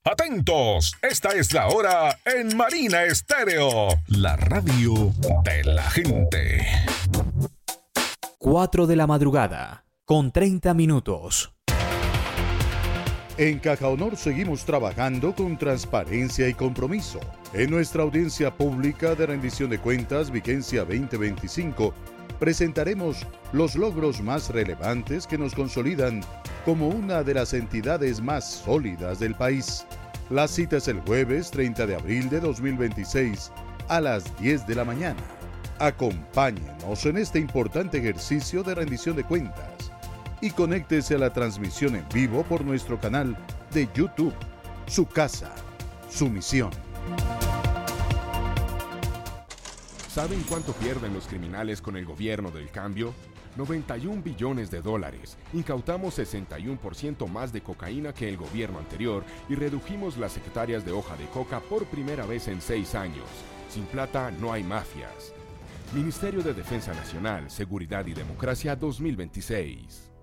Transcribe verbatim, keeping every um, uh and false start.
Atentos, esta es la hora en Marina Estéreo, la radio de la gente. cuatro de la madrugada, con treinta minutos. En Caja Honor seguimos trabajando con transparencia y compromiso. En nuestra audiencia pública de rendición de cuentas Vigencia veinte veinticinco, presentaremos los logros más relevantes que nos consolidan como una de las entidades más sólidas del país. La cita es el jueves treinta de abril de dos mil veintiséis a las diez de la mañana. Acompáñenos en este importante ejercicio de rendición de cuentas y conéctese a la transmisión en vivo por nuestro canal de YouTube. Su casa, su misión. ¿Saben cuánto pierden los criminales con el gobierno del cambio? noventa y un billones de dólares. Incautamos sesenta y uno por ciento más de cocaína que el gobierno anterior y redujimos las hectáreas de hoja de coca por primera vez en seis años. Sin plata no hay mafias. Ministerio de Defensa Nacional, Seguridad y Democracia dos mil veintiséis.